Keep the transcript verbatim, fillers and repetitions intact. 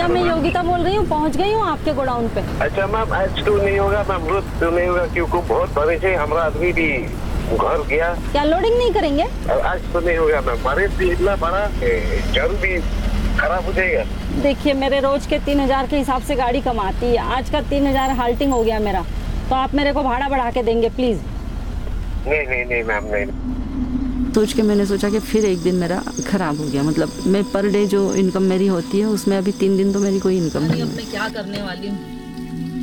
भैया मैं योगिता बोल रही हूँ, पहुँच गई हूँ आपके गोडाउन पे। अच्छा मैम, आज तो नहीं होगा मैम, रोज तो नहीं होगा क्योंकि बहुत बड़े से हमारा आदमी भी घर गया। क्या लोडिंग नहीं करेंगे? आज तो नहीं होगा मैम, बारिश भी इतना बड़ा जरूर भी खराब हो जाएगा। देखिए मेरे रोज के तीन हजार के हिसाब से गाड़ी कमाती है, आज का तीन हजार हाल्टिंग हो गया मेरा, तो आप मेरे को भाड़ा बढ़ा के देंगे प्लीज। नहीं नहीं नहीं मैम, नहीं। सोच के मैंने सोचा कि फिर एक दिन मेरा खराब हो गया। मतलब मैं पर डे जो इनकम मेरी होती है उसमें अभी तीन दिन तो मेरी कोई इनकम नहीं है। अब मैं क्या करने वाली हूँ।